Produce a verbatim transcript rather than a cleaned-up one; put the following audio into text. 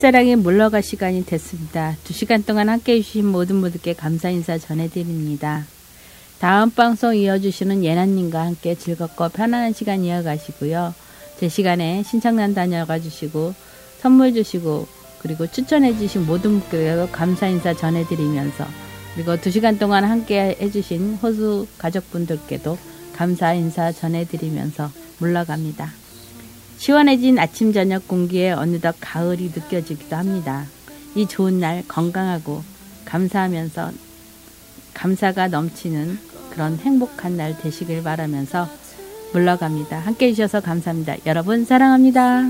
사랑에 물러갈 시간이 됐습니다. 두 시간 동안 함께 해주신 모든 분들께 감사 인사 전해드립니다. 다음 방송 이어주시는 예나님과 함께 즐겁고 편안한 시간 이어가시고요. 제 시간에 신청난 다녀가 주시고 선물 주시고 그리고 추천해 주신 모든 분들께도 감사 인사 전해드리면서 그리고 두 시간 동안 함께 해주신 호수 가족분들께도 감사 인사 전해드리면서 물러갑니다. 시원해진 아침 저녁 공기에 어느덧 가을이 느껴지기도 합니다. 이 좋은 날 건강하고 감사하면서 감사가 넘치는 그런 행복한 날 되시길 바라면서 물러갑니다. 함께 해주셔서 감사합니다. 여러분 사랑합니다.